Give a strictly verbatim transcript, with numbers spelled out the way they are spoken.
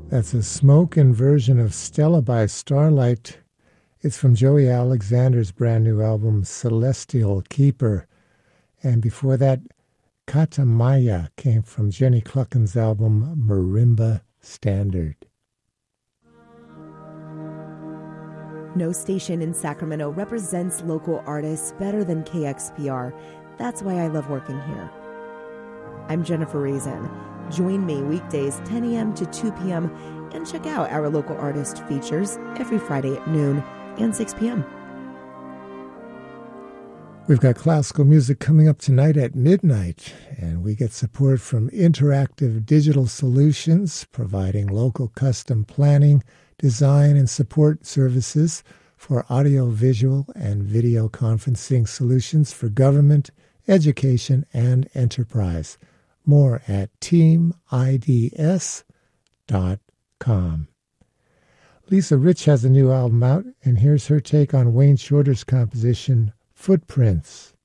That's a smoke-in version of Stella by Starlight. It's from Joey Alexander's brand new album, Celestial Keeper. And before that, Katamaya came from Jenny Clucken's album, Marimba Standard. No station in Sacramento represents local artists better than K X P R. That's why I love working here. I'm Jennifer Raisin. Join me weekdays ten a.m. to two p.m. and check out our local artist features every Friday at noon and six p.m. We've got classical music coming up tonight at midnight, and we get support from Interactive Digital Solutions, providing local custom planning, design, and support services for audio, visual, and video conferencing solutions for government, education, and enterprise. More at team I D S dot com. Lisa Rich has a new album out, and here's her take on Wayne Shorter's composition, Footprints.